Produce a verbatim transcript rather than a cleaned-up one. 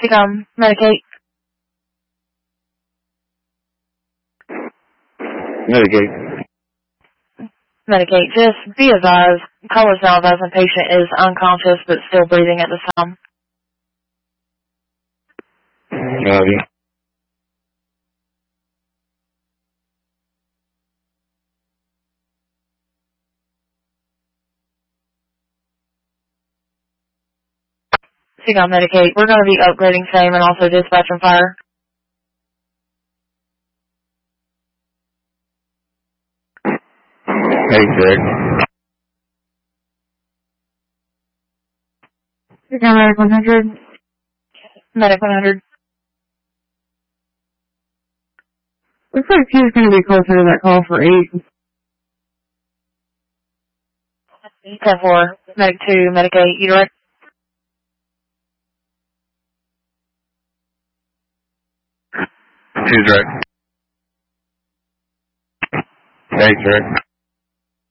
Become Medicate. Medicate. Medicate. Just be advised, callers now advising patient is unconscious but still breathing at this time. Copy. Become Medicate. We're going to be upgrading same and also dispatching fire. Hey, Greg. Become Medic one hundred. Medic one hundred. Looks like she's going to be closer to that call for eight. ten four. Medic two. Medic eight. You direct? Two direct. Hey, direct.